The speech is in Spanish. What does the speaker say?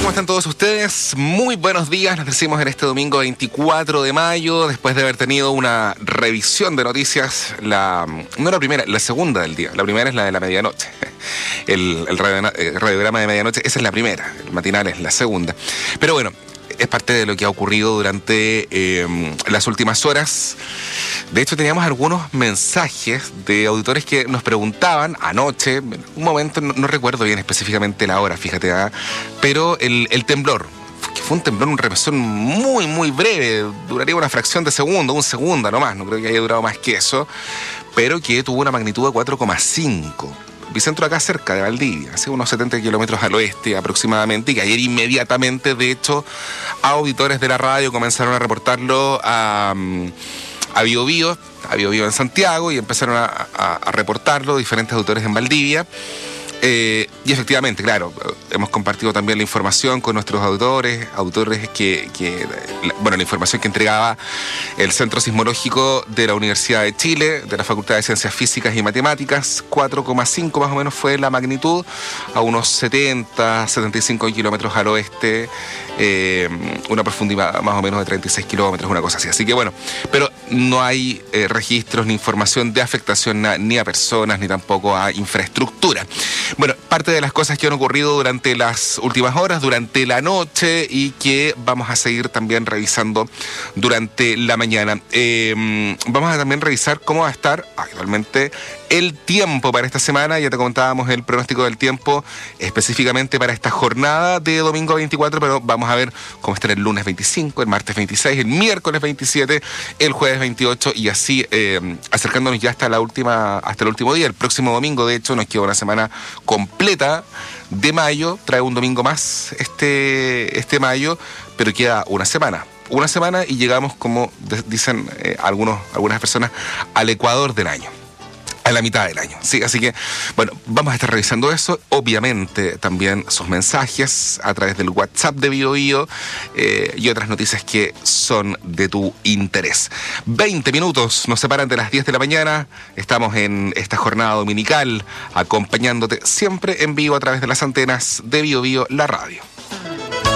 ¿Cómo están todos ustedes? Muy buenos días, nos decimos en este domingo 24 de mayo, después de haber tenido una revisión de noticias, no la primera, la segunda del día. La primera es la de la medianoche, el radiograma de medianoche, esa es la primera, el matinal es la segunda. Pero bueno, es parte de lo que ha ocurrido durante las últimas horas. De hecho, teníamos algunos mensajes de auditores que nos preguntaban anoche, un momento, no recuerdo bien específicamente la hora, fíjate, pero el temblor, que fue un temblor, un remesón muy, muy breve, duraría una fracción de segundo, un segundo nomás, no creo que haya durado más que eso, pero que tuvo una magnitud de 4,5. Epicentro acá cerca de Valdivia, hace unos 70 kilómetros al oeste aproximadamente, y que ayer inmediatamente, de hecho, auditores de la radio comenzaron a reportarlo a Biobío en Santiago, y empezaron a reportarlo diferentes autores en Valdivia. Y efectivamente, claro, hemos compartido también la información con nuestros autores la información que entregaba el Centro Sismológico de la Universidad de Chile, de la Facultad de Ciencias Físicas y Matemáticas. 4,5 más o menos fue la magnitud, a unos 75 kilómetros al oeste, una profundidad más o menos de 36 kilómetros, una cosa así. Así que bueno, pero no hay registros ni información de afectación ni a personas, ni tampoco a infraestructura. Bueno, parte de las cosas que han ocurrido durante las últimas horas, durante la noche, y que vamos a seguir también revisando durante la mañana. Vamos a también revisar cómo va a estar actualmente el tiempo para esta semana. Ya te comentábamos el pronóstico del tiempo específicamente para esta jornada de domingo 24, pero vamos a ver cómo estará el lunes 25, el martes 26, el miércoles 27, el jueves 28, y así acercándonos ya hasta el último día. El próximo domingo, de hecho, nos queda una semana completa de mayo. Trae un domingo más este mayo, pero queda una semana y llegamos, como dicen algunas personas, al ecuador del año, a la mitad del año, ¿sí? Así que, bueno, vamos a estar revisando eso. Obviamente, también sus mensajes a través del WhatsApp de Biobío y otras noticias que son de tu interés. 20 minutos nos separan de las 10 de la mañana. Estamos en esta jornada dominical, acompañándote siempre en vivo a través de las antenas de Biobío, la radio.